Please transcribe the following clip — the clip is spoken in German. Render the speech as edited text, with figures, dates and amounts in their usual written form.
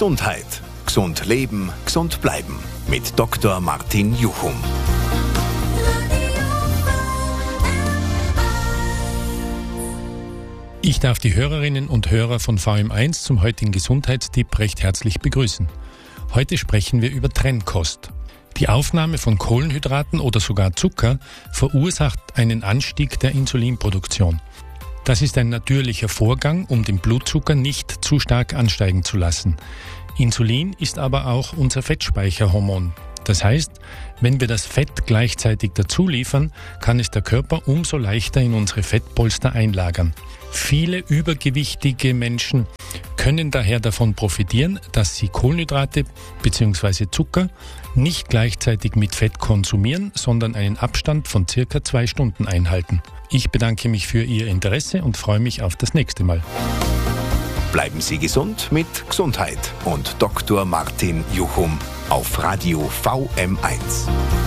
Gesundheit. Gesund leben, gesund bleiben. Mit Dr. Martin Juchum. Ich darf die Hörerinnen und Hörer von VM1 zum heutigen Gesundheitstipp recht herzlich begrüßen. Heute sprechen wir über Trennkost. Die Aufnahme von Kohlenhydraten oder sogar Zucker verursacht einen Anstieg der Insulinproduktion. Das ist ein natürlicher Vorgang, um den Blutzucker nicht zu stark ansteigen zu lassen. Insulin ist aber auch unser Fettspeicherhormon. Das heißt, wenn wir das Fett gleichzeitig dazu liefern, kann es der Körper umso leichter in unsere Fettpolster einlagern. Viele übergewichtige Menschen können daher davon profitieren, dass sie Kohlenhydrate bzw. Zucker nicht gleichzeitig mit Fett konsumieren, sondern einen Abstand von ca. 2 Stunden einhalten. Ich bedanke mich für Ihr Interesse und freue mich auf das nächste Mal. Bleiben Sie gesund mit Gesundheit und Dr. Martin Juchum auf Radio VM1.